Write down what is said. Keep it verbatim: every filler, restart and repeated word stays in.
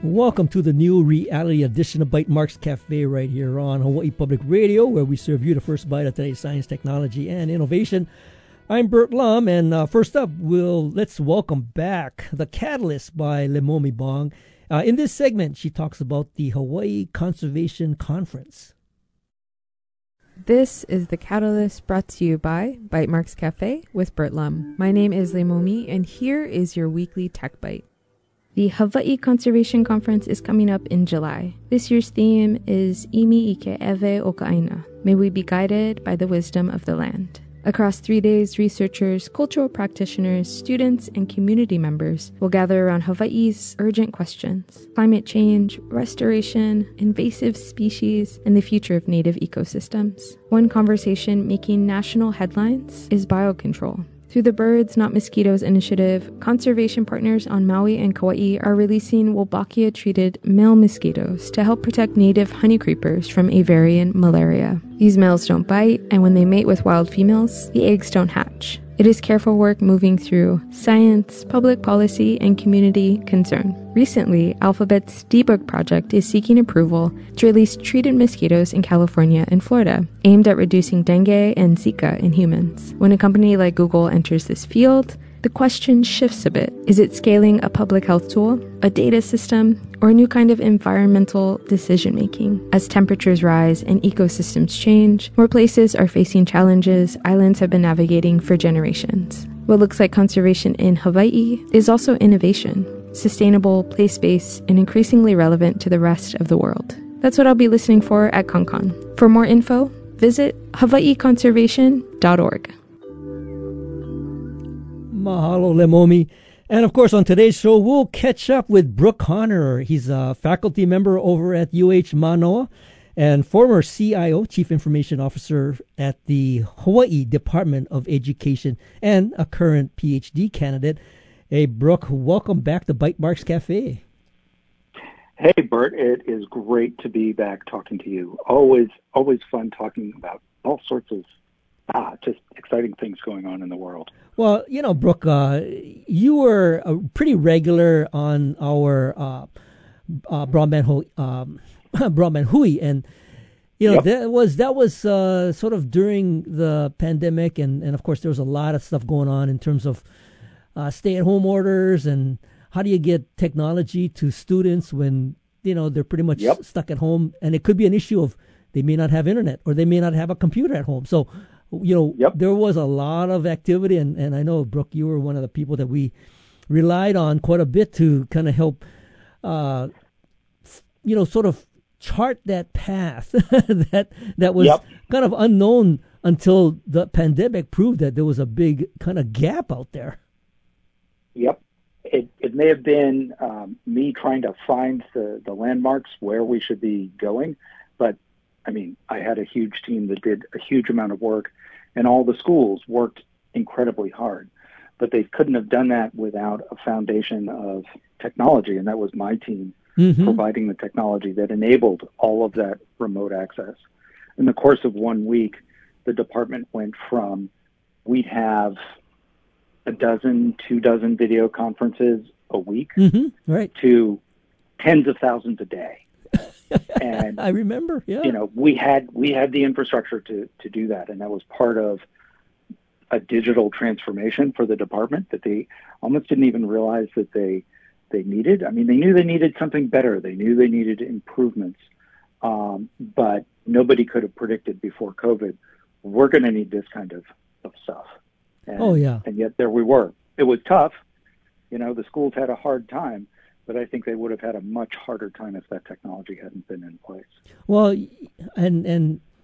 Welcome to the new reality edition of Bytemarks Cafe right here on Hawaii Public Radio, where we serve you the first bite of today's science, technology, and innovation. I'm Bert Lum, and uh, first up, we'll let's welcome back The Catalyst by Leimomi Bong. Uh, in this segment, she talks about the Hawaii Conservation Conference. This is The Catalyst, brought to you by Bytemarks Cafe with Bert Lum. My name is Leimomi, and here is your weekly Tech Bite. The Hawaii Conservation Conference is coming up in July. This year's theme is Imi Ike Ewe o Ka'aina. May we be guided by the wisdom of the land. Across three days, researchers, cultural practitioners, students, and community members will gather around Hawaii's urgent questions: climate change, restoration, invasive species, and the future of native ecosystems. One conversation making national headlines is biocontrol. Through the Birds Not Mosquitoes initiative, conservation partners on Maui and Kauai are releasing Wolbachia-treated male mosquitoes to help protect native honey creepers from avian malaria. These males don't bite, and when they mate with wild females, the eggs don't hatch. It is careful work moving through science, public policy, and community concern. Recently, Alphabet's Debug project is seeking approval to release treated mosquitoes in California and Florida, aimed at reducing dengue and Zika in humans. When a company like Google enters this field, the question shifts a bit. Is it scaling a public health tool, a data system, or a new kind of environmental decision-making? As temperatures rise and ecosystems change, more places are facing challenges islands have been navigating for generations. What looks like conservation in Hawaii is also innovation, sustainable, place-based, and increasingly relevant to the rest of the world. That's what I'll be listening for at ConCon. For more info, visit hawaii conservation dot org. Mahalo, Leimomi. And of course, on today's show, we'll catch up with Brooke Conner. He's a faculty member over at U H Manoa and former C I O, Chief Information Officer at the Hawaii Department of Education, and a current P H D candidate. Hey, Brooke, welcome back to Bytemarks Cafe. Hey, Bert, it is great to be back talking to you. Always, always fun talking about all sorts of ah, just exciting things going on in the world. Well, you know, Brooke, uh, you were uh, pretty regular on our uh, uh, Broadband Hui, um, Broadband Hui, and you know yep. that was that was uh, sort of during the pandemic, and, and of course there was a lot of stuff going on in terms of uh, stay-at-home orders and how do you get technology to students when you know they're pretty much yep. stuck at home, and it could be an issue of they may not have internet or they may not have a computer at home, so. You know, yep. there was a lot of activity, and, and I know, Brooke, you were one of the people that we relied on quite a bit to kind of help, uh, you know, sort of chart that path that that was yep. kind of unknown until the pandemic proved that there was a big kind of gap out there. Yep. It, it may have been um, me trying to find the, the landmarks where we should be going, but I mean, I had a huge team that did a huge amount of work, and all the schools worked incredibly hard. But they couldn't have done that without a foundation of technology, and that was my team mm-hmm. providing the technology that enabled all of that remote access. In the course of one week, the department went from we'd have a dozen, two dozen video conferences a week mm-hmm. right. to tens of thousands a day. And I remember, yeah. You know, we had we had the infrastructure to to do that, and that was part of a digital transformation for the department that they almost didn't even realize that they they needed. I mean, they knew they needed something better. They knew they needed improvements, um, but nobody could have predicted before COVID we're going to need this kind of, of stuff. And, oh yeah, and yet there we were. It was tough. You know, the schools had a hard time. But I think they would have had a much harder time if that technology hadn't been in place. Well, and and